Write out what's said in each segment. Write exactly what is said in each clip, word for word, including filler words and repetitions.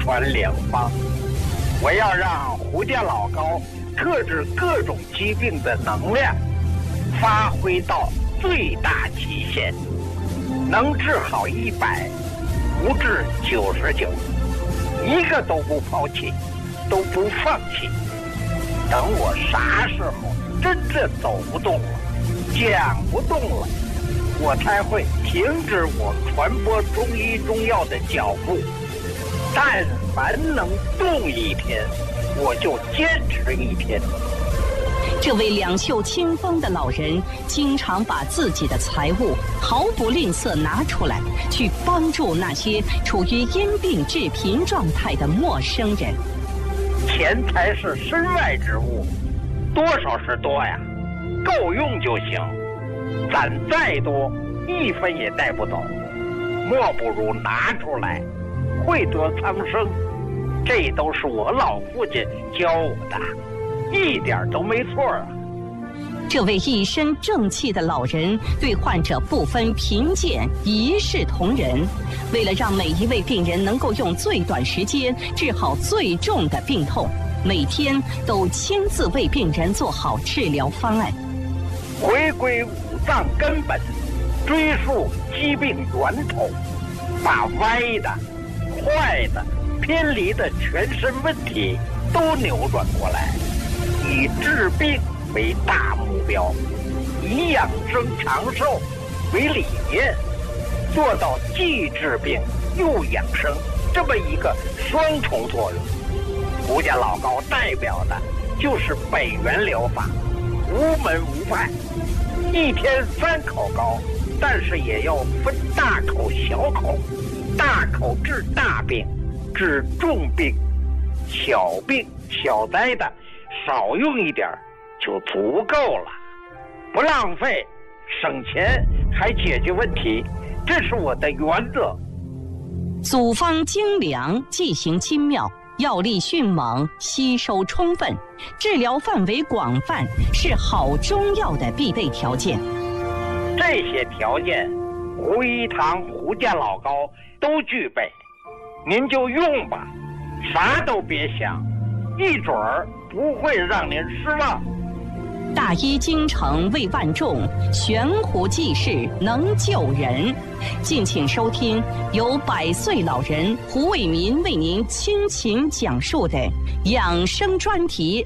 全良方。我要让胡家老高克制各种疾病的能量发挥到最大极限，能治好一百，不治九十九，一个都不抛弃，都不放弃。等我啥时候真正走不动了，讲不动了，我才会停止我传播中医中药的脚步。但凡能动一天，我就坚持一天。 这位两袖清风的老人，经常把自己的财物毫不吝啬拿出来，去帮助那些处于因病致贫状态的陌生人。 钱财是身外之物，多少是多呀，够用就行。攒再多，一分也带不走，莫不如拿出来，惠泽苍生。这都是我老父亲教我的，一点都没错啊。 这位一身正气的老人对患者不分贫贱，一视同仁。为了让每一位病人能够用最短时间治好最重的病痛，每天都亲自为病人做好治疗方案。 回归五脏根本，追溯疾病源头，把歪的、坏的、偏离的全身问题都扭转过来，以治病为大目标，以养生长寿为理念，做到既治病又养生这么一个双重作用。胡家老高代表的就是北元疗法，无门无派，一天三口膏，但是也要分大口小口，大口治大病，治重病，小病小灾的少用一点就足够了，不浪费，省钱还解决问题，这是我的原则。 组方精良，剂型精妙，药力迅猛，吸收充分，治疗范围广泛，是好中药的必备条件。 这些条件，胡一堂、胡家老高都具备，您就用吧，啥都别想，一准儿不会让您失望。 大医精诚为万众，悬壶济世能救人。敬请收听由百岁老人胡卫民为您倾情讲述的养生专题。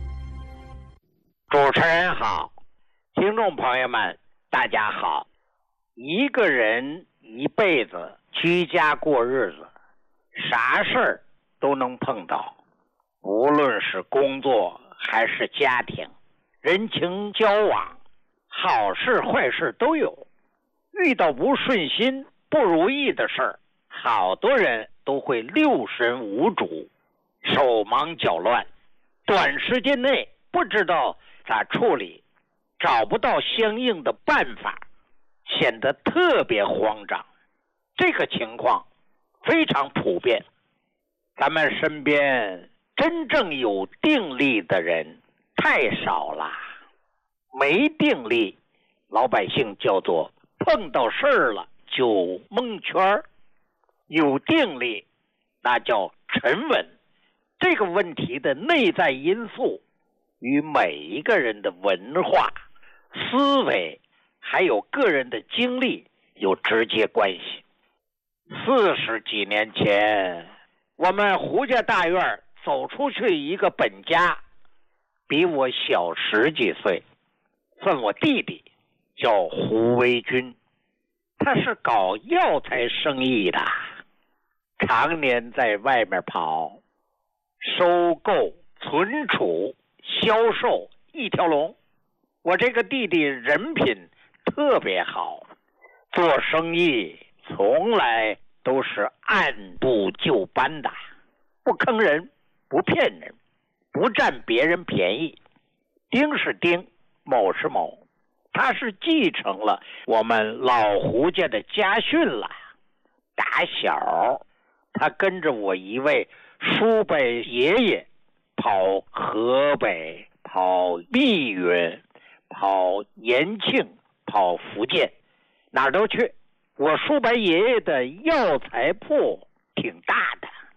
主持人好，听众朋友们大家好。一个人一辈子居家过日子，啥事儿都能碰到，无论是工作还是家庭，人情交往，好事坏事都有。遇到不顺心不如意的事儿，好多人都会六神无主，手忙脚乱，短时间内不知道咋处理，找不到相应的办法，显得特别慌张。这个情况非常普遍，咱们身边真正有定力的人太少了。没定力，老百姓叫做碰到事儿了就蒙圈儿；有定力，那叫沉稳。这个问题的内在因素与每一个人的文化、思维还有个人的经历有直接关系。四十几年前，我们胡家大院走出去一个本家，比我小十几岁，算我弟弟，叫胡维军。他是搞药材生意的，常年在外面跑，收购、存储、销售一条龙。我这个弟弟人品特别好，做生意从来都是按部就班的，不坑人，不骗人，不占别人便宜，丁是丁，某是某。他是继承了我们老胡家的家训了。打小他跟着我一位叔伯爷爷跑河北，跑密云，跑延庆，跑福建，哪儿都去。我叔伯爷爷的药材铺挺大的，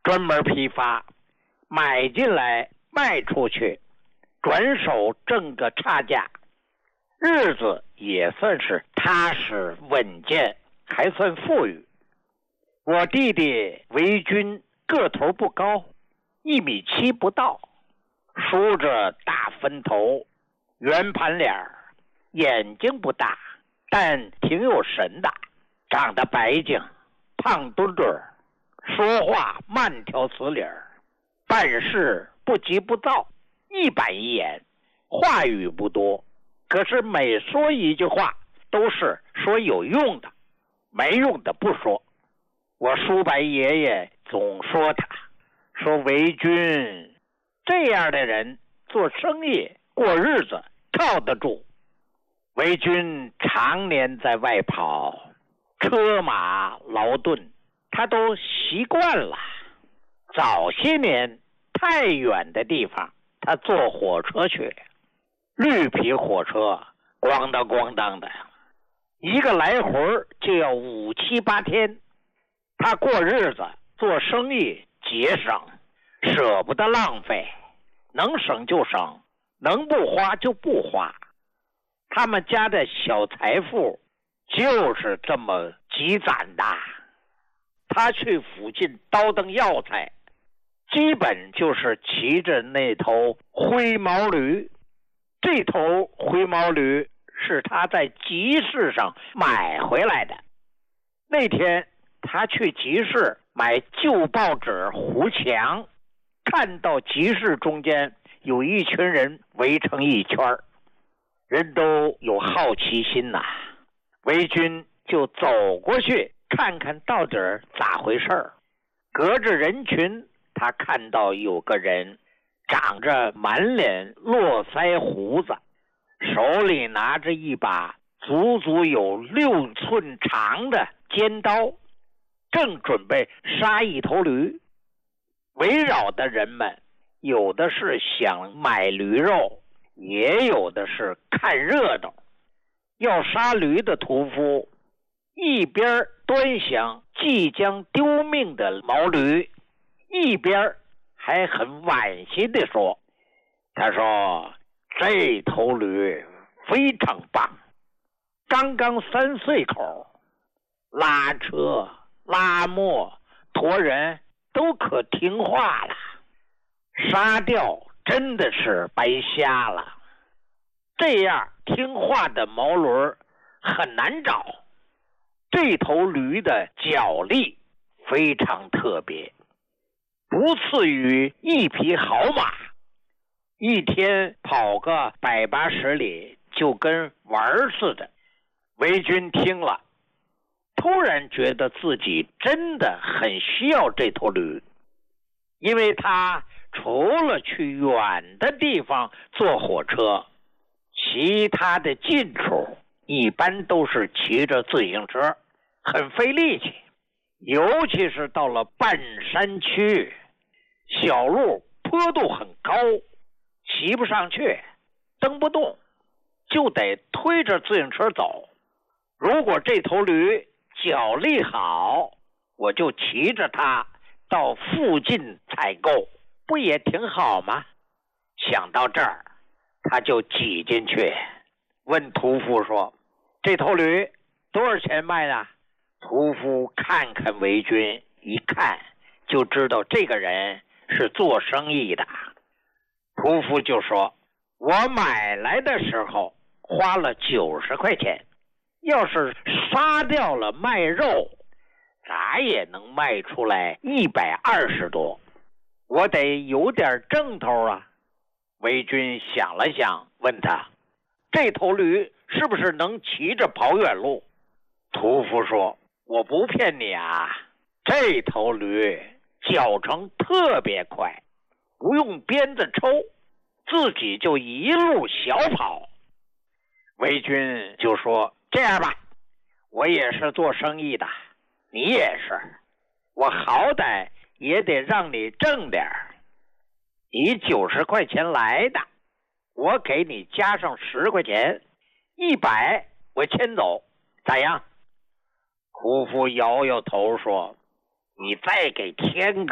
专门批发，买进来卖出去，转手挣个差价，日子也算是踏实稳健，还算富裕。我弟弟为军个头不高，一米七不到，梳着大分头，圆盘脸，眼睛不大，但挺有神的，长得白净，胖墩墩，说话慢条斯理，办事不急不躁，一板一眼，话语不多，可是每说一句话都是说有用的，没用的不说。我叔伯爷爷总说他，说维军这样的人做生意过日子靠得住。维军常年在外跑，车马劳顿，他都习惯了。早些年太远的地方他坐火车去，绿皮火车咣当咣当的，一个来回就要五七八天。他过日子做生意节省，舍不得浪费，能省就省，能不花就不花。他们家的小财富就是这么积攒的。他去附近倒腾药材，基本就是骑着那头灰毛驴。这头灰毛驴是他在集市上买回来的。那天他去集市买旧报纸糊墙，看到集市中间有一群人围成一圈，人都有好奇心呐、啊。维军就走过去看看到底咋回事。隔着人群，他看到有个人长着满脸络腮胡子，手里拿着一把足足有六寸长的尖刀，正准备杀一头驴。围绕的人们有的是想买驴肉，也有的是看热闹。要杀驴的屠夫一边端详即将丢命的毛驴，一边还很惋惜地说，他说这头驴非常棒，刚刚三岁口，拉车拉磨驮人都可听话了，杀掉真的是白瞎了。这样听话的毛驴很难找。这头驴的脚力非常特别，不次于一匹好马，一天跑个百八十里就跟玩似的。维军听了，突然觉得自己真的很需要这头驴，因为他除了去远的地方坐火车，其他的近处一般都是骑着自行车，很费力气。尤其是到了半山区，小路坡度很高，骑不上去，蹬不动，就得推着自行车走。如果这头驴脚力好，我就骑着它到附近采购，不也挺好吗？想到这儿，他就挤进去，问屠夫说，这头驴多少钱卖呢？屠夫看看维军，一看就知道这个人是做生意的。屠夫就说，我买来的时候花了九十块钱，要是杀掉了卖肉，咋也能卖出来一百二十多，我得有点挣头啊。维军想了想，问他，这头驴是不是能骑着跑远路？屠夫说，我不骗你啊，这头驴脚程特别快，不用鞭子抽，自己就一路小跑。维军就说，这样吧，我也是做生意的，你也是，我好歹也得让你挣点儿。你九十块钱来的，我给你加上十块钱，一百我牵走，咋样？屠夫摇摇头说，你再给添个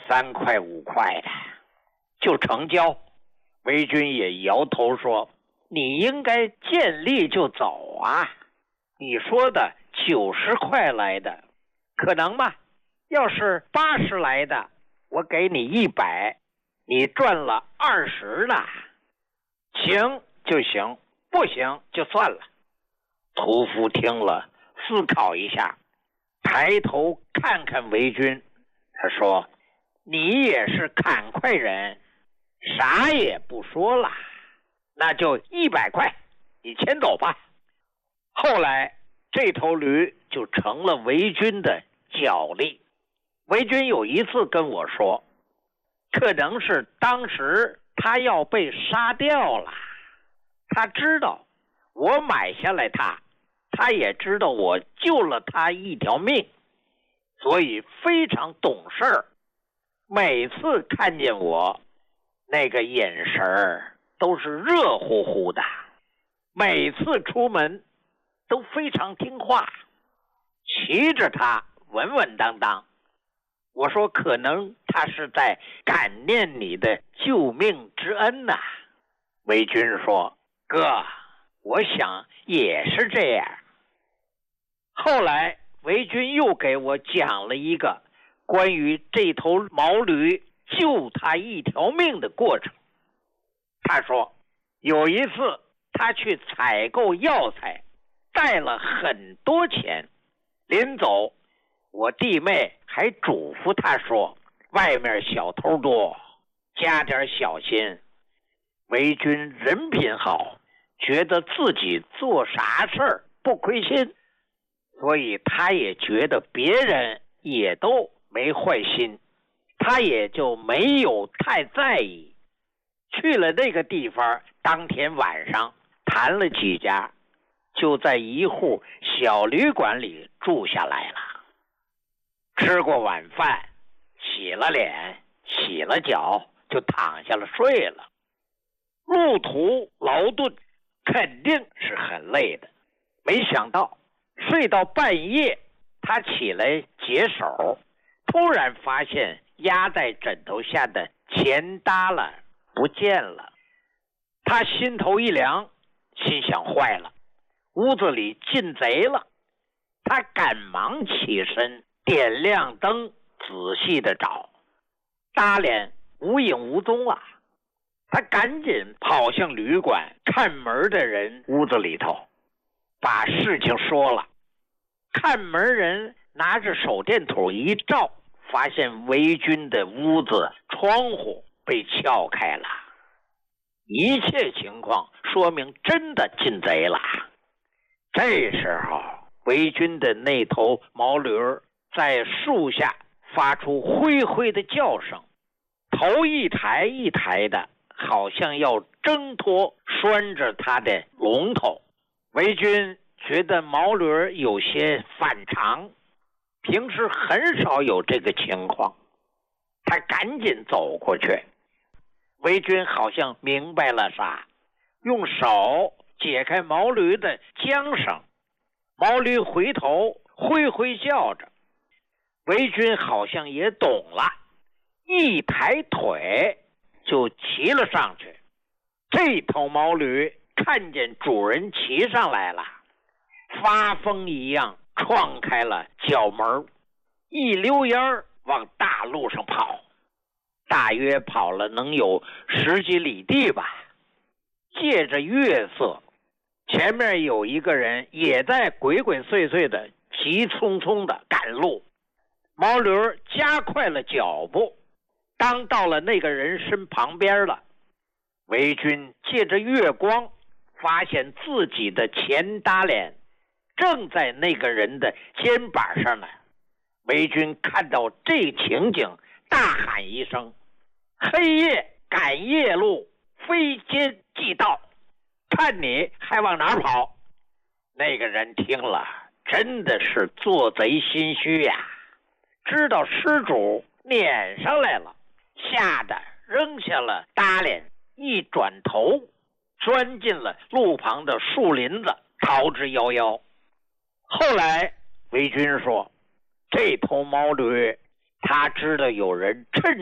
三块五块的就成交。韦军也摇头说，你应该见利就走啊，你说的九十块来的可能吗？要是八十来的，我给你一百，你赚了二十了。行就行，不行就算了。屠夫听了思考一下，抬头看看韦军，他说，你也是砍快人，啥也不说了，那就一百块，你牵走吧。后来这头驴就成了韦军的脚力。韦军有一次跟我说，可能是当时他要被杀掉了，他知道我买下来他，他也知道我救了他一条命，所以非常懂事儿。每次看见我，那个眼神儿都是热乎乎的，每次出门都非常听话，骑着他稳稳当当。我说可能他是在感念你的救命之恩呐、啊。韦军说，哥，我想也是这样。后来韦军又给我讲了一个关于这头毛驴救他一条命的过程。他说，有一次他去采购药材，带了很多钱，临走我弟妹还嘱咐他说，外面小偷多，加点小心。韦军人品好，觉得自己做啥事儿不亏心，所以他也觉得别人也都没坏心，他也就没有太在意。去了那个地方，当天晚上谈了几家，就在一户小旅馆里住下来了。吃过晚饭，洗了脸，洗了脚，就躺下了睡了。路途劳顿，肯定是很累的。没想到睡到半夜，他起来解手，突然发现压在枕头下的钱耷拉不见了。他心头一凉，心想坏了，屋子里进贼了。他赶忙起身，点亮灯，仔细的找，耷脸无影无踪了。他赶紧跑向旅馆，看门的人屋子里头，把事情说了。看门人拿着手电筒一照，发现韦军的屋子窗户被撬开了，一切情况说明真的进贼了。这时候韦军的那头毛驴在树下发出灰灰的叫声，头一抬一抬的，好像要挣脱拴着他的龙头。韦军觉得毛驴有些反常，平时很少有这个情况。他赶紧走过去，韦军好像明白了啥，用手解开毛驴的缰绳，毛驴回头挥挥叫着。韦军好像也懂了，一抬腿就骑了上去。这头毛驴看见主人骑上来了，发疯一样撞开了角门，一溜烟儿往大路上跑，大约跑了能有十几里地吧。借着月色，前面有一个人也在鬼鬼祟祟的急匆匆的赶路。毛驴加快了脚步，当到了那个人身旁边了，韦军借着月光发现自己的前搭脸正在那个人的肩膀上呢。韦军看到这情景，大喊一声，黑夜赶夜路，非奸即盗，看你还往哪儿跑。那个人听了真的是做贼心虚呀，知道失主撵上来了，吓得扔下了搭脸，一转头钻进了路旁的树林子，逃之夭夭。后来韦军说，这头毛驴他知道有人趁